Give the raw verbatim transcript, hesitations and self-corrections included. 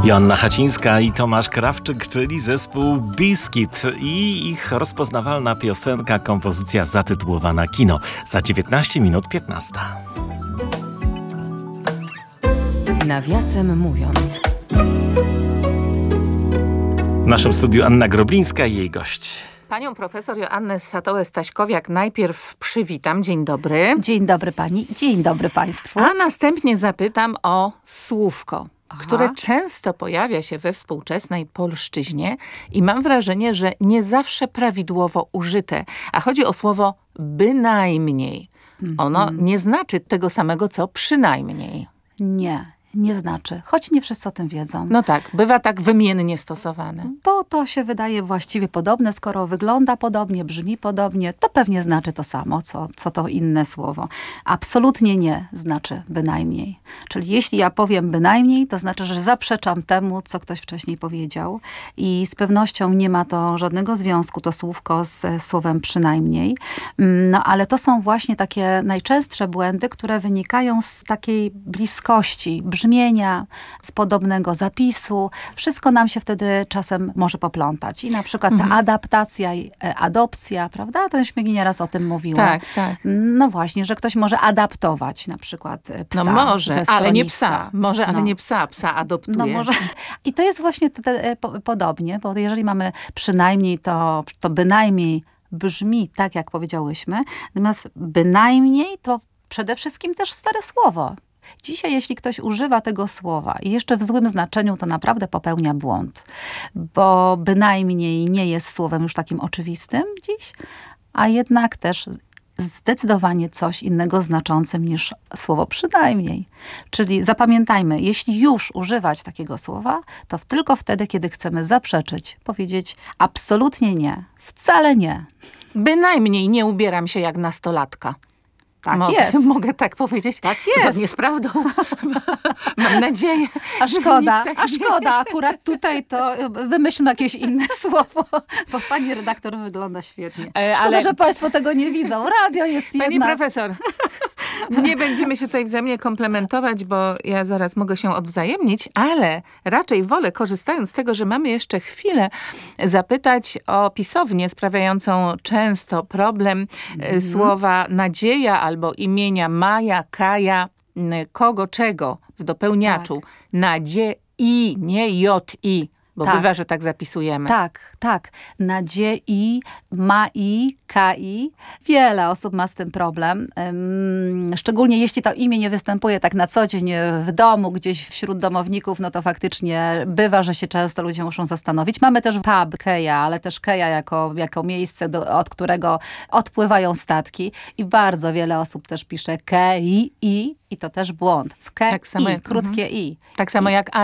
Joanna Hacińska i Tomasz Krawczyk, czyli zespół Biskit i ich rozpoznawalna piosenka, kompozycja zatytułowana Kino. Za dziewiętnaście minut piętnasta. Nawiasem mówiąc. W naszym studiu Anna Groblińska i jej gość. Panią profesor Joannę Satołę-Staśkowiak najpierw przywitam. Dzień dobry. Dzień dobry pani, dzień dobry państwu. A następnie zapytam o słówko, Aha. które często pojawia się we współczesnej polszczyźnie i mam wrażenie, że nie zawsze prawidłowo użyte. A chodzi o słowo bynajmniej. Ono Mm-hmm. nie znaczy tego samego, co przynajmniej. Nie, nie znaczy, choć nie wszyscy o tym wiedzą. No tak, bywa tak wymiennie stosowane. Bo to się wydaje właściwie podobne, skoro wygląda podobnie, brzmi podobnie, to pewnie znaczy to samo, co, co to inne słowo. Absolutnie nie znaczy bynajmniej. Czyli jeśli ja powiem bynajmniej, to znaczy, że zaprzeczam temu, co ktoś wcześniej powiedział i z pewnością nie ma to żadnego związku, to słówko z słowem przynajmniej. No ale to są właśnie takie najczęstsze błędy, które wynikają z takiej bliskości, brzmienia, z podobnego zapisu. Wszystko nam się wtedy czasem może poplątać. I na przykład ta Mhm. adaptacja i e, adopcja, prawda? To już mi nieraz o tym mówiła. Tak, tak. No właśnie, że ktoś może adaptować na przykład e, psa. No może, ze ale nie schroniska. psa. Może, ale No. nie psa. Psa adoptuje. No może. I to jest właśnie te, te, po, podobnie, bo jeżeli mamy przynajmniej, to, to bynajmniej brzmi tak, jak powiedziałyśmy. Natomiast bynajmniej to przede wszystkim też stare słowo. Dzisiaj, jeśli ktoś używa tego słowa i jeszcze w złym znaczeniu, to naprawdę popełnia błąd. Bo bynajmniej nie jest słowem już takim oczywistym dziś, a jednak też zdecydowanie coś innego znaczącym niż słowo przynajmniej. Czyli zapamiętajmy, jeśli już używać takiego słowa, to tylko wtedy, kiedy chcemy zaprzeczyć, powiedzieć absolutnie nie, wcale nie. Bynajmniej nie ubieram się jak nastolatka. Tak mogę, jest. Mogę tak powiedzieć? Tak jest. Zgodnie z prawdą. Mam nadzieję. A szkoda, że nikt tak a szkoda, akurat tutaj to wymyślmy jakieś inne słowo, bo pani redaktor wygląda świetnie. E, Szkoda, ale- że państwo tego nie widzą. Radio jest Pani jednak... profesor, nie będziemy się tutaj wzajemnie komplementować, bo ja zaraz mogę się odwzajemnić, ale raczej wolę, korzystając z tego, że mamy jeszcze chwilę, zapytać o pisownię sprawiającą często problem mm. słowa nadzieja albo imienia Maja, Kaja, m, kogo, czego w dopełniaczu. Tak. Nadziei, nie J-I, bo Tak. bywa, że tak zapisujemy. Tak, tak. Nadziei, mai, kai. Wiele osób ma z tym problem. Ym, szczególnie jeśli to imię nie występuje tak na co dzień w domu, gdzieś wśród domowników, no to faktycznie bywa, że się często ludzie muszą zastanowić. Mamy też pub Keja, ale też Keja jako, jako miejsce, do, od którego odpływają statki. I bardzo wiele osób też pisze kei, i, i to też błąd. W ke, Tak samo i, jak- krótkie i. Tak samo jak